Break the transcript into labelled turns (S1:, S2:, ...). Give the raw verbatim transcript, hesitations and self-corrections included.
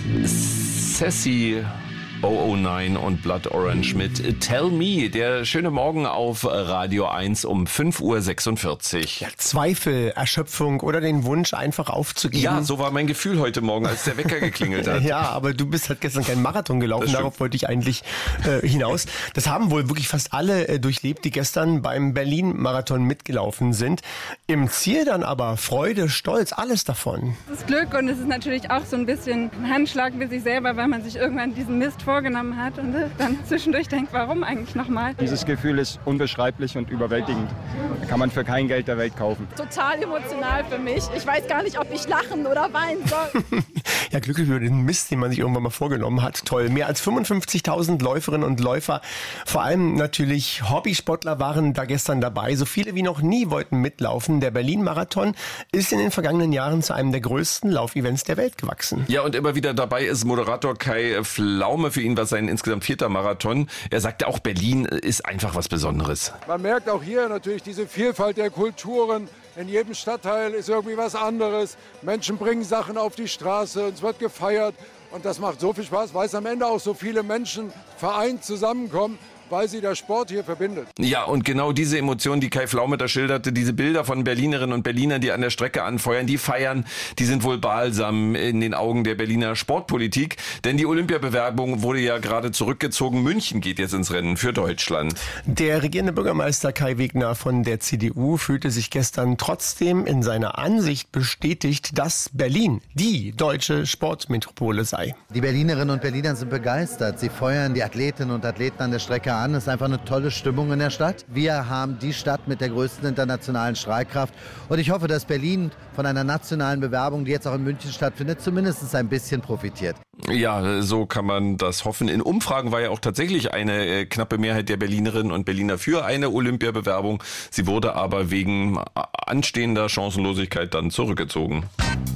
S1: Sassy O O neun und Blood Orange mit Tell Me. Der schöne Morgen auf Radio eins um fünf Uhr sechsundvierzig.
S2: Ja, Zweifel, Erschöpfung oder den Wunsch, einfach aufzugeben.
S1: Ja, so war mein Gefühl heute Morgen, als der Wecker geklingelt hat.
S2: Ja, aber du bist halt gestern keinen Marathon gelaufen, darauf wollte ich eigentlich äh, hinaus. Das haben wohl wirklich fast alle äh, durchlebt, die gestern beim Berlin-Marathon mitgelaufen sind. Im Ziel dann aber Freude, Stolz, alles davon.
S3: Das ist Glück und es ist natürlich auch so ein bisschen ein Handschlag mit sich selber, weil man sich irgendwann diesen Mist vorgenommen hat und dann zwischendurch denkt, warum eigentlich nochmal?
S4: Dieses Gefühl ist unbeschreiblich und überwältigend. Kann man für kein Geld der Welt kaufen.
S5: Total emotional für mich. Ich weiß gar nicht, ob ich lachen oder weinen soll.
S2: Ja, glücklich über den Mist, den man sich irgendwann mal vorgenommen hat. Toll. Mehr als fünfundfünfzigtausend Läuferinnen und Läufer, vor allem natürlich Hobbysportler waren da gestern dabei. So viele wie noch nie wollten mitlaufen. Der Berlin-Marathon ist in den vergangenen Jahren zu einem der größten Laufevents der Welt gewachsen.
S1: Ja, und immer wieder dabei ist Moderator Kai Pflaume. Für ihn war sein insgesamt vierter Marathon. Er sagte auch, Berlin ist einfach was Besonderes.
S6: Man merkt auch hier natürlich diese Vielfalt der Kulturen. In jedem Stadtteil ist irgendwie was anderes. Menschen bringen Sachen auf die Straße und es wird gefeiert. Und das macht so viel Spaß, weil es am Ende auch so viele Menschen vereint zusammenkommen, weil sie der Sport hier verbindet.
S1: Ja, und genau diese Emotionen, die Kai Pflaume da schilderte, diese Bilder von Berlinerinnen und Berlinern, die an der Strecke anfeuern, die feiern, die sind wohl balsam in den Augen der Berliner Sportpolitik. Denn die Olympiabewerbung wurde ja gerade zurückgezogen. München geht jetzt ins Rennen für Deutschland.
S2: Der regierende Bürgermeister Kai Wegner von der C D U fühlte sich gestern trotzdem in seiner Ansicht bestätigt, dass Berlin die deutsche Sportmetropole sei.
S7: Die Berlinerinnen und Berliner sind begeistert. Sie feuern die Athletinnen und Athleten an der Strecke an. Es ist einfach eine tolle Stimmung in der Stadt. Wir haben die Stadt mit der größten internationalen Strahlkraft. Und ich hoffe, dass Berlin von einer nationalen Bewerbung, die jetzt auch in München stattfindet, zumindest ein bisschen profitiert.
S1: Ja, so kann man das hoffen. In Umfragen war ja auch tatsächlich eine äh, knappe Mehrheit der Berlinerinnen und Berliner für eine Olympiabewerbung. Sie wurde aber wegen anstehender Chancenlosigkeit dann zurückgezogen.